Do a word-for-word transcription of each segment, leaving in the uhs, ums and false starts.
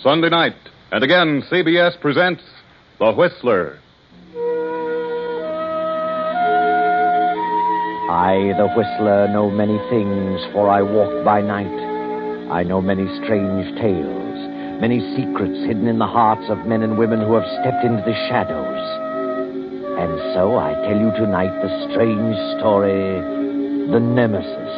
Sunday night. And again, C B S presents The Whistler. I, the Whistler, know many things, for I walk by night. I know many strange tales, many secrets hidden in the hearts of men and women who have stepped into the shadows. And so I tell you tonight the strange story, The Nemesis.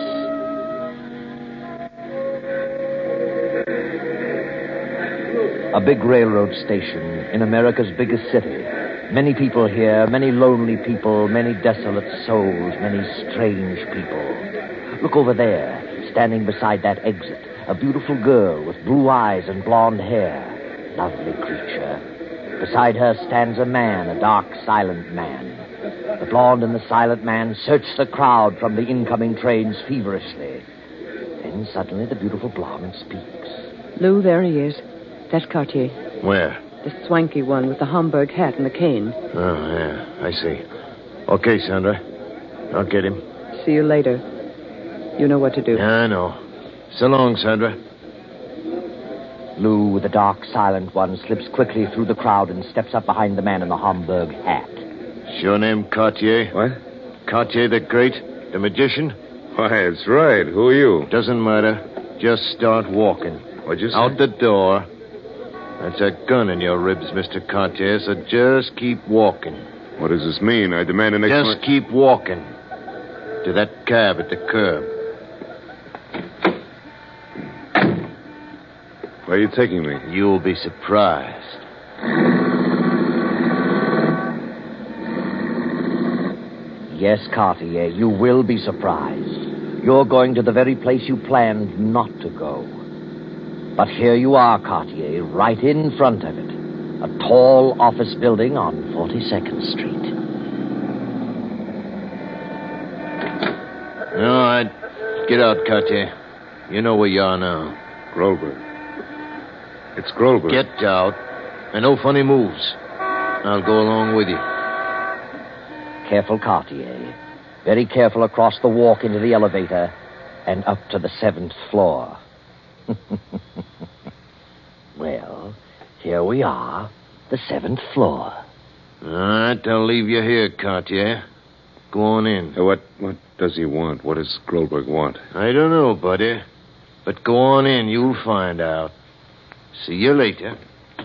A big railroad station in America's biggest city. Many people here, many lonely people, many desolate souls, many strange people. Look over there, standing beside that exit, a beautiful girl with blue eyes and blonde hair. Lovely creature. Beside her stands a man, a dark, silent man. The blonde and the silent man search the crowd from the incoming trains feverishly. Then suddenly the beautiful blonde speaks. Lou, there he is. That's Cartier. Where? The swanky one with the Homburg hat and the cane. Oh, yeah, I see. Okay, Sandra. I'll get him. See you later. You know what to do. Yeah, I know. So long, Sandra. Lou, the dark, silent one, slips quickly through the crowd and steps up behind the man in the Homburg hat. Is your name Cartier? What? Cartier the Great? The magician? Why, that's right. Who are you? Doesn't matter. Just start walking. What'd you say? Out the door. That's a gun in your ribs, Mister Cartier, so just keep walking. What does this mean? I demand an explanation. Just keep walking. To that cab at the curb. Where are you taking me? You'll be surprised. Yes, Cartier, you will be surprised. You're going to the very place you planned not to go. But here you are, Cartier, right in front of it. A tall office building on forty-second Street. All right. Get out, Cartier. You know where you are now. Grolberg. It's Grolberg. Get out. And no funny moves. I'll go along with you. Careful, Cartier. Very careful across the walk into the elevator and up to the seventh floor. Well, here we are, the seventh floor. All right, I'll leave you here, Cartier. Go on in. Uh, what what does he want? What does Grolberg want? I don't know, buddy. But go on in, you'll find out. See you later.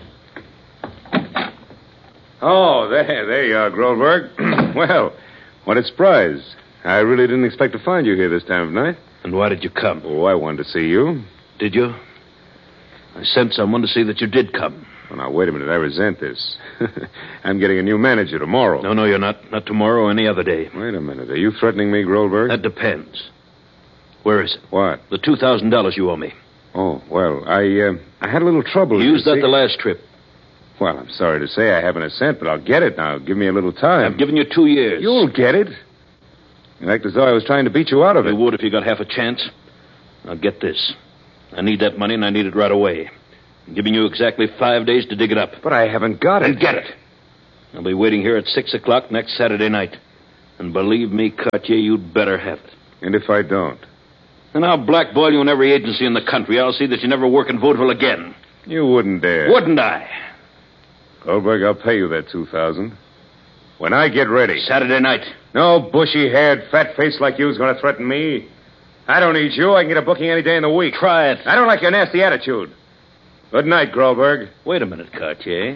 Oh, there, there you are, Grolberg. Well, what a surprise. I really didn't expect to find you here this time of night. And why did you come? Oh, I wanted to see you. Did you? I sent someone to see that you did come. Well, now, wait a minute. I resent this. I'm getting a new manager tomorrow. No, no, you're not. Not tomorrow or any other day. Wait a minute. Are you threatening me, Grolberg? That depends. Where is it? What? The two thousand dollars you owe me. Oh, well, I uh, I had a little trouble. You used that see. the last trip. Well, I'm sorry to say I haven't a cent, but I'll get it now. Give me a little time. I've given you two years. You'll get it. You act as though I was trying to beat you out of it. You would if you got half a chance. Now, get this. I need that money, and I need it right away. I'm giving you exactly five days to dig it up. But I haven't got it. Then get it. I'll be waiting here at six o'clock next Saturday night. And believe me, Cartier, you'd better have it. And if I don't? And I'll blackball you in every agency in the country. I'll see that you never work in vaudeville again. You wouldn't dare. Wouldn't I? Goldberg, I'll pay you that two thousand dollars. When I get ready. Saturday night. No bushy-haired, fat-face like you's going to threaten me. I don't need you. I can get a booking any day in the week. Try it. I don't like your nasty attitude. Good night, Grolberg. Wait a minute, Cartier.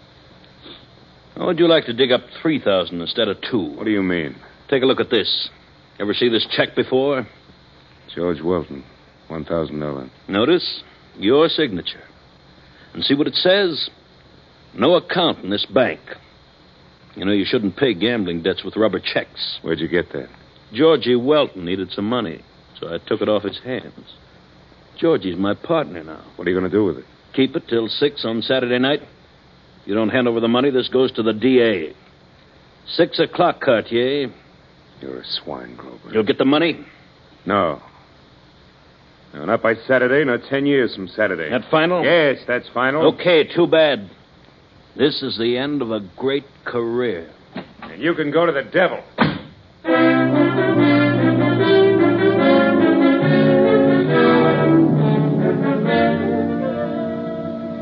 How would you like to dig up three thousand dollars instead of two? What do you mean? Take a look at this. Ever see this check before? George Welton, one thousand dollars. Notice your signature. And see what it says? No account in this bank. You know, you shouldn't pay gambling debts with rubber checks. Where'd you get that? Georgie Welton needed some money, so I took it off his hands. Georgie's my partner now. What are you going to do with it? Keep it till six on Saturday night. If you don't hand over the money, this goes to the D A. Six o'clock, Cartier. You're a swine, Grover. You'll get the money? No. No, not by Saturday, not ten years from Saturday. That final? Yes, that's final. Okay, too bad. This is the end of a great career. And you can go to the devil.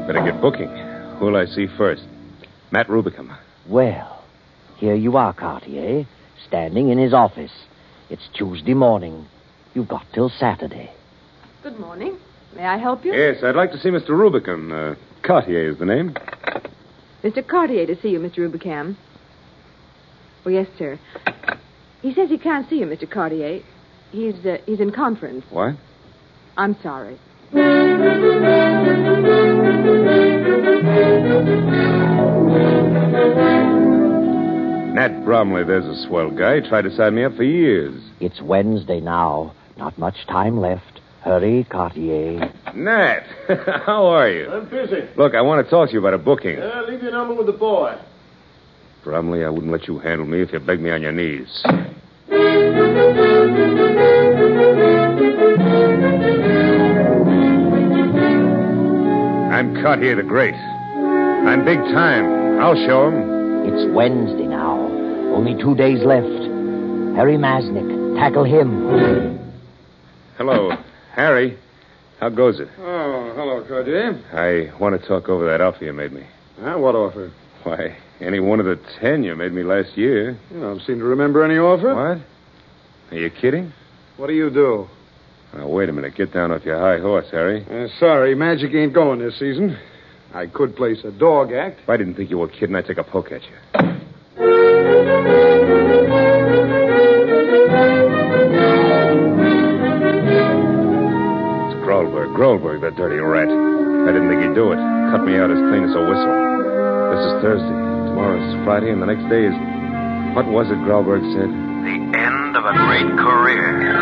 Better get booking. Who'll I see first? Matt Rubicam. Well, here you are, Cartier, standing in his office. It's Tuesday morning. You've got till Saturday. Good morning. May I help you? Yes, I'd like to see Mister Rubicam. Uh, Cartier is the name. Mister Cartier to see you, Mister Rubicam. Oh, yes, sir. He says he can't see you, Mister Cartier. He's uh, he's in conference. What? I'm sorry. Nat Bromley, there's a swell guy. Tried to sign me up for years. It's Wednesday now. Not much time left. Hurry, Cartier. Nat, how are you? I'm busy. Look, I want to talk to you about a booking. Uh, leave your number with the boy. Bromley, I wouldn't let you handle me if you begged me on your knees. I'm Cartier the Great. I'm big time. I'll show him. It's Wednesday now. Only two days left. Harry Masnick. Tackle him. Hello, Harry. How goes it? Oh, hello, Cartier. I want to talk over that offer you made me. Huh? What offer? Why, any one of the ten you made me last year. You don't seem to remember any offer. What? Are you kidding? What do you do? Now, wait a minute. Get down off your high horse, Harry. Uh, sorry, Magic ain't going this season. I could place a dog act. If I didn't think you were kidding, I'd take a poke at you. It's Grolberg. Grolberg, that dirty rat. I didn't think he'd do it. Cut me out as clean as a whistle. This is Thursday. Tomorrow's Friday, and the next day is... What was it Grolberg said? The end of a great career.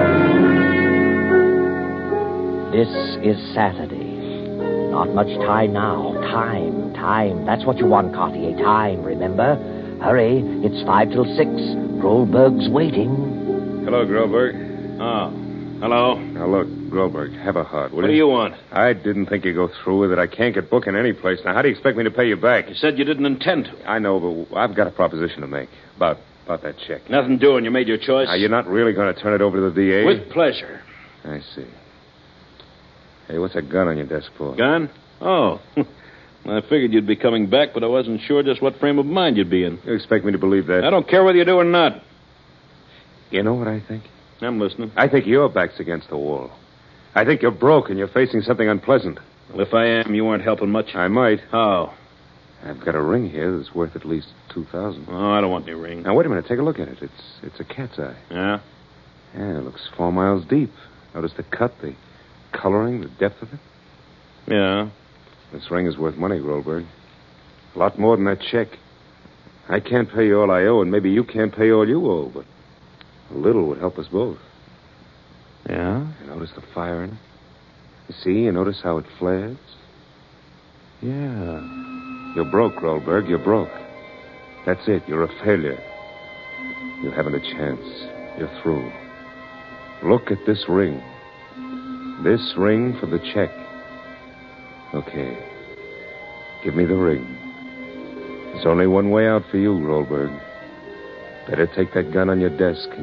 This is Saturday. Not much time now. Time, time. That's what you want, Cartier. Time, remember? Hurry. It's five till six. Grolberg's waiting. Hello, Grolberg. Oh, hello. Now, look, Grolberg, have a heart, will What do you want? I didn't think you'd go through with it. I can't get booking any place. Now, how do you expect me to pay you back? You said you didn't intend to. I know, but I've got a proposition to make about about that check. Nothing doing. You made your choice. Now, you're not really going to turn it over to the D A? With pleasure. I see. Hey, what's that gun on your desk for? Gun? Oh. I figured you'd be coming back, but I wasn't sure just what frame of mind you'd be in. You expect me to believe that? I don't care whether you do or not. You know what I think? I'm listening. I think your back's against the wall. I think you're broke and you're facing something unpleasant. Well, if I am, you aren't helping much. I might. How? I've got a ring here that's worth at least two thousand. Oh, I don't want any ring. Now, wait a minute. Take a look at it. It's it's a cat's eye. Yeah? Yeah, it looks four miles deep. Notice the cut, the coloring, the depth of it. Yeah. This ring is worth money, Grolberg. A lot more than that check. I can't pay you all I owe, and maybe you can't pay all you owe, but a little would help us both. Yeah? You notice the fire in it? You see? You notice how it flares? Yeah. You're broke, Grolberg. You're broke. That's it. You're a failure. You haven't a chance. You're through. Look at this ring. This ring for the check. Okay. Give me the ring. There's only one way out for you, Grolberg. Better take that gun on your desk